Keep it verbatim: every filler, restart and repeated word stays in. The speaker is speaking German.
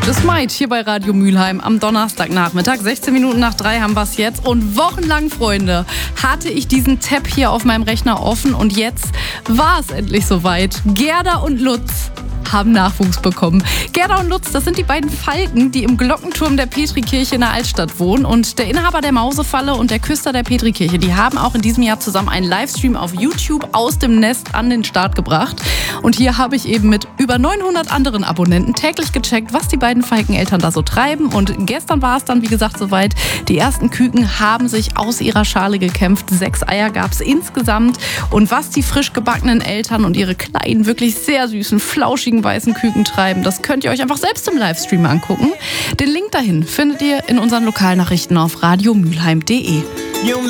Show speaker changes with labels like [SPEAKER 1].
[SPEAKER 1] Das Might hier bei Radio Mülheim am Donnerstagnachmittag. sechzehn Minuten nach drei haben wir es jetzt. Und wochenlang, Freunde, hatte ich diesen Tab hier auf meinem Rechner offen. Und jetzt war es endlich soweit. Gerda und Lutz haben Nachwuchs bekommen. Gerda und Lutz, das sind die beiden Falken, die im Glockenturm der Petrikirche in der Altstadt wohnen. Und der Inhaber der Mausefalle und der Küster der Petrikirche, die haben auch in diesem Jahr zusammen einen Livestream auf YouTube aus dem Nest an den Start gebracht. Und hier habe ich eben mit über neunhundert anderen Abonnenten täglich gecheckt, was die beiden Falkeneltern da so treiben. Und gestern war es dann, wie gesagt, soweit. Die ersten Küken haben sich aus ihrer Schale gekämpft. Sechs Eier gab es insgesamt. Und was die frisch gebackenen Eltern und ihre kleinen, wirklich sehr süßen, flauschigen weißen Küken treiben, das könnt ihr euch einfach selbst im Livestream angucken. Den Link dahin findet ihr in unseren Lokalnachrichten auf radio mülheim punkt de.